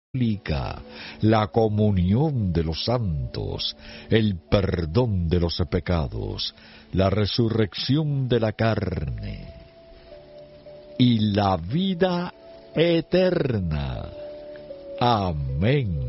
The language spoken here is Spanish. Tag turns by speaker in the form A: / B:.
A: la comunión de los santos, el perdón de los pecados, la resurrección de la carne y la vida eterna. Amén.